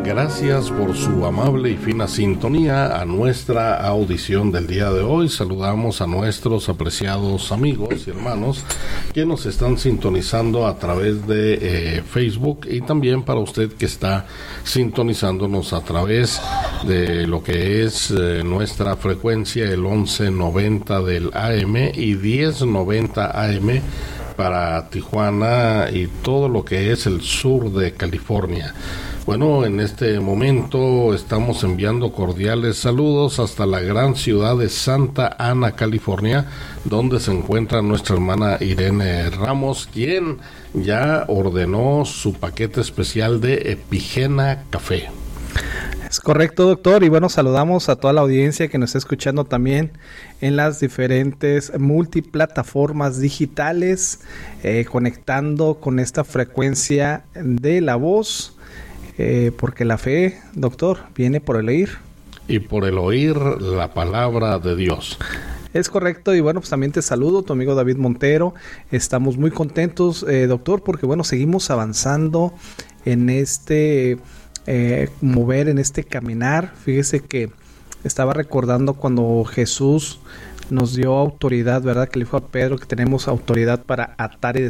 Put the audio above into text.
Gracias por su amable y fina sintonía a nuestra audición del día de hoy. Saludamos a nuestros apreciados amigos y hermanos que nos están sintonizando a través de Facebook, y también para usted que está sintonizándonos a través de lo que es nuestra frecuencia, el 1190 del AM y 1090 AM para Tijuana y todo lo que es el sur de California. Bueno, en este momento estamos enviando cordiales saludos hasta la gran ciudad de Santa Ana, California, donde se encuentra nuestra hermana Irene Ramos, quien ya ordenó su paquete especial de Epigena Café. Es correcto, doctor, y bueno, saludamos a toda la audiencia que nos está escuchando también en las diferentes multiplataformas digitales, conectando con esta frecuencia de la voz, porque la fe, doctor, viene por el oír. Y por el oír la palabra de Dios. Es correcto, y bueno, pues también te saludo, tu amigo David Montero. Estamos muy contentos, doctor, porque bueno, seguimos avanzando en este mover, en este caminar. Fíjese que estaba recordando cuando Jesús nos dio autoridad, ¿verdad? Que le dijo a Pedro que tenemos autoridad para atar y